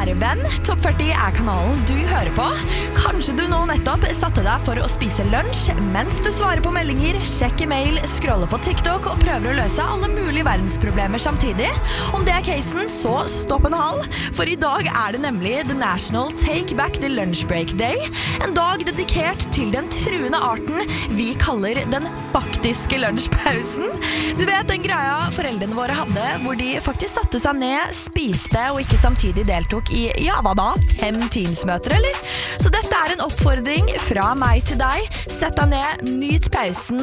Kjære venn, Topp 40 er kanalen du hører på. Kanskje du nå nettopp satte deg for å spise lunsj mens du svarer på meldinger, sjekker mail, scroller på TikTok og prøver å løse alle mulige verdensproblemer samtidig. Om det er casen, så stopp en hal, for i dag er det nemlig The National Take Back the Lunch Break Day, en dag dedikert til den truende arten vi kaller den faktiske lunsjpausen. Du vet den greia foreldrene våre hadde, hvor de faktisk satte seg ned, spiste og ikke samtidig deltok i, ja hva da, 5 Teams-møter, eller? Så dette er en oppfordring fra meg til deg. Sett deg ned, nyt pausen